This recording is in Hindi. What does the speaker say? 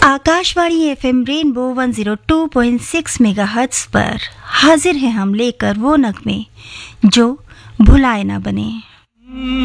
आकाशवाणी एफएम रेनबो 102.6 मेगाहर्ट्ज पर हाजिर हैं हम लेकर वो नगमे जो भुलाए ना बने।